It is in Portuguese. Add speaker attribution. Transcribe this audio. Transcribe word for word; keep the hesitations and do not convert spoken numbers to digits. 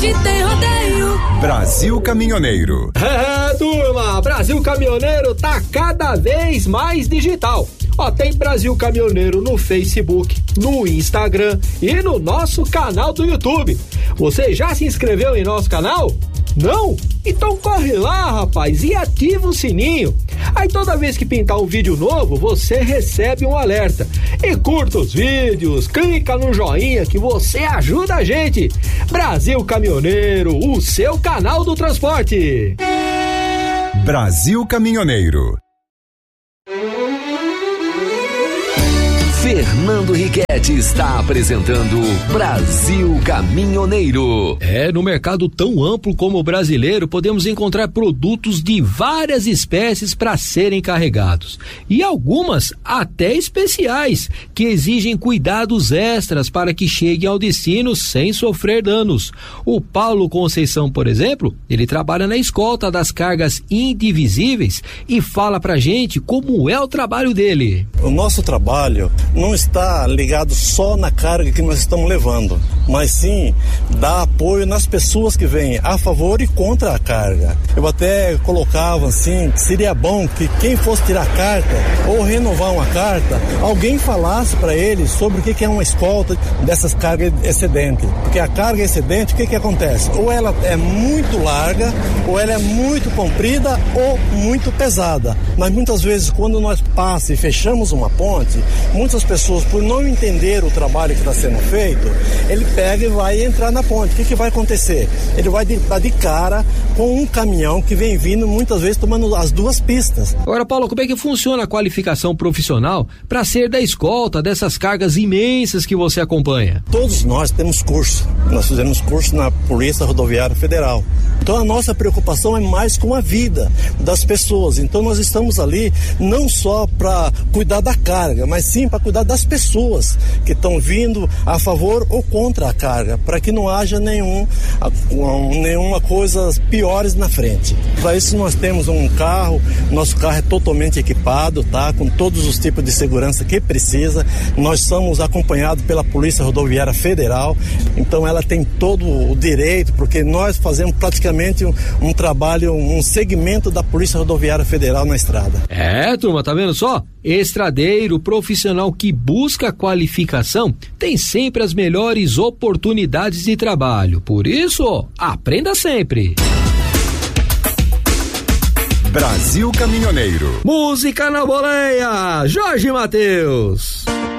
Speaker 1: hoje tem rodeio.
Speaker 2: Brasil Caminhoneiro.
Speaker 3: É, turma, Brasil Caminhoneiro tá cada vez mais digital. Ó, tem Brasil Caminhoneiro no Facebook, no Instagram e no nosso canal do YouTube. Você já se inscreveu em nosso canal? Não? Então corre lá, rapaz, e ativa o sininho. Aí toda vez que pintar um vídeo novo, você recebe um alerta. E curta os vídeos, clica no joinha que você ajuda a gente. Brasil Caminhoneiro, o seu canal do transporte.
Speaker 2: Brasil Caminhoneiro.
Speaker 4: Fernando Riquetti está apresentando Brasil Caminhoneiro.
Speaker 3: É, no mercado tão amplo como o brasileiro, podemos encontrar produtos de várias espécies para serem carregados. E algumas até especiais, que exigem cuidados extras para que cheguem ao destino sem sofrer danos. O Paulo Conceição, por exemplo, ele trabalha na escolta das cargas indivisíveis e fala pra gente como é o trabalho dele.
Speaker 5: O nosso trabalho não está ligado só na carga que nós estamos levando, mas sim dar apoio nas pessoas que vêm a favor e contra a carga. Eu até colocava assim, que seria bom que quem fosse tirar carta ou renovar uma carta, alguém falasse para ele sobre o que é uma escolta dessas cargas excedentes. Porque a carga excedente, o que que acontece? Ou ela é muito larga, ou ela é muito comprida, ou muito pesada. Mas muitas vezes quando nós passamos e fechamos uma ponte, muitas pessoas, por não entender o trabalho que está sendo feito, ele pega e vai entrar na ponte. O que, que vai acontecer? Ele vai dar de cara com um caminhão que vem vindo muitas vezes tomando as duas pistas.
Speaker 3: Agora, Paulo, como é que funciona a qualificação profissional para ser da escolta dessas cargas imensas que você acompanha?
Speaker 5: Todos nós temos curso. Nós fizemos curso na Polícia Rodoviária Federal. Então a nossa preocupação é mais com a vida das pessoas. Então nós estamos ali não só para cuidar da carga, mas sim para cuidar das pessoas que estão vindo a favor ou contra a carga, para que não haja nenhum, nenhuma coisa piores na frente. Para isso nós temos um carro, nosso carro é totalmente equipado, tá? Com todos os tipos de segurança que precisa. Nós somos acompanhados pela Polícia Rodoviária Federal, então ela tem todo o direito, porque nós fazemos praticamente um, um trabalho, um segmento da Polícia Rodoviária Federal na estrada.
Speaker 3: É, turma, tá vendo só? Estradeiro, profissional que busca qualificação, tem sempre as melhores oportunidades de trabalho. Por isso, aprenda sempre.
Speaker 2: Brasil Caminhoneiro.
Speaker 3: Música na boleia, Jorge Mateus.